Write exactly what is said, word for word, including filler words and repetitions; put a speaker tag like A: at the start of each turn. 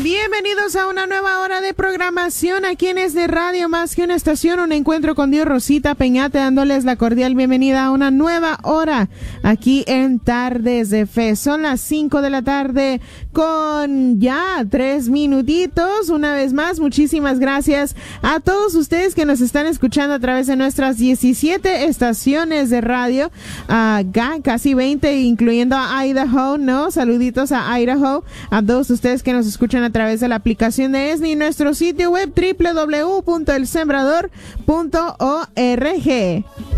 A: Bienvenidos a una nueva hora de programación aquí en Es de Radio Más que una estación, un encuentro con Dios. Rosita Peñate dándoles la cordial bienvenida a una nueva hora aquí en Tardes de Fe. Son las cinco de la tarde con ya tres minutitos. Una vez más, muchísimas gracias a todos ustedes que nos están escuchando a través de nuestras diecisiete estaciones de radio, uh, casi veinte, incluyendo a Idaho, ¿no? Saluditos a Idaho, a todos ustedes que nos escuchan a través de la aplicación de ESNI y nuestro sitio web doble u doble u doble u punto el sembrador punto org.